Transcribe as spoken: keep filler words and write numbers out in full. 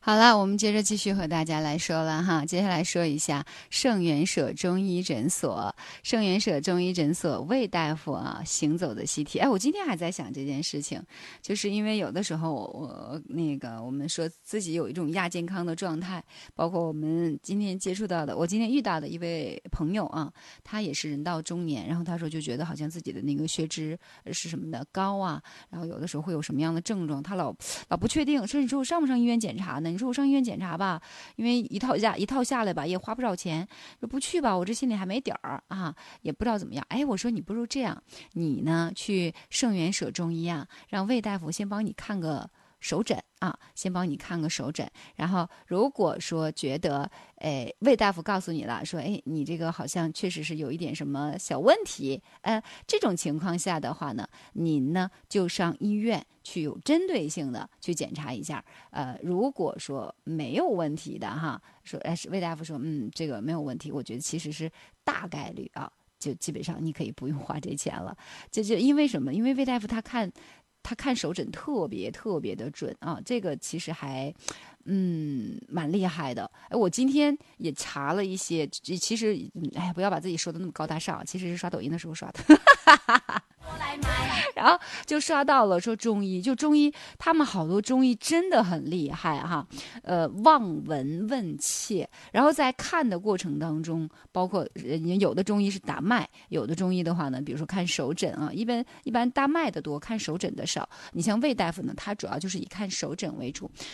好了，我们接着继续和大家来说了哈。接下来说一下圣元舍中医诊所，圣元舍中医诊所魏大夫啊，行走的习题。哎，我今天还在想这件事情，就是因为有的时候我我那个我们说自己有一种亚健康的状态，包括我们今天接触到的，我今天遇到的一位朋友啊，他也是人到中年，然后他说就觉得好像自己的那个血脂是什么的高啊，然后有的时候会有什么样的症状，他老老不确定，说你说我上不上医院检查呢？你说我上医院检查吧，因为一套下一套下来吧，也花不少钱。说不去吧，我这心里还没底儿啊，也不知道怎么样。哎，我说你不如这样，你呢去圣元舍中医啊，让魏大夫先帮你看个手诊啊，先帮你看个手诊。然后如果说觉得，哎，魏大夫告诉你了，说，哎，你这个好像确实是有一点什么小问题，呃，这种情况下的话呢，您呢就上医院去有针对性的去检查一下。呃，如果说没有问题的哈，说，哎，魏大夫说，嗯，这个没有问题，我觉得其实是大概率啊。就基本上你可以不用花这钱了，就就因为什么？因为魏大夫他看他看手诊特别特别的准啊，这个其实还嗯蛮厉害的。哎，我今天也查了一些，其实哎不要把自己说的那么高大上，其实是刷抖音的时候刷的。然后就刷到了说中医，就中医，他们好多中医真的很厉害哈，呃，望闻问切，然后在看的过程当中，包括有的中医是打脉，有的中医的话呢，比如说看手诊啊，一般一般搭脉的多，看手诊的少。你像魏大夫呢，他主要就是以看手诊为主。